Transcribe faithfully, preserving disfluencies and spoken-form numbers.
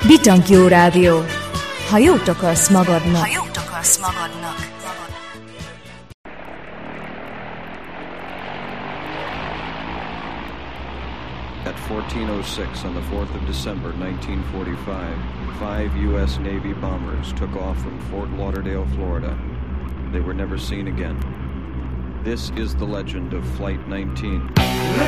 Bitang Jó Rádió. Ha jót akarsz magadnak. Ha jót akarsz magadnak. At fourteen oh six on the fourth of December nineteen forty-five, five U S Navy bombers took off from Fort Lauderdale, Florida. They were never seen again. This is the legend of Flight nineteen.